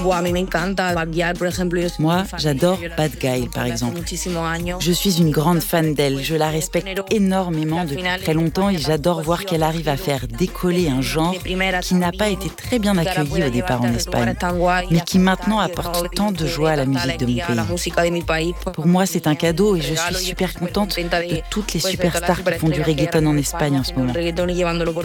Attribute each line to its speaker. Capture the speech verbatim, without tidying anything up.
Speaker 1: Moi, j'adore Bad Guy, par exemple. Je suis une grande fan d'elle, je la respecte énormément depuis très longtemps et j'adore voir qu'elle arrive à faire décoller un genre qui n'a pas été très bien accueilli au départ en Espagne, mais qui maintenant apporte tant de joie à la musique de mon pays. Pour moi, c'est un cadeau et je suis super contente de toutes les superstars qui font du reggaeton en Espagne en ce moment.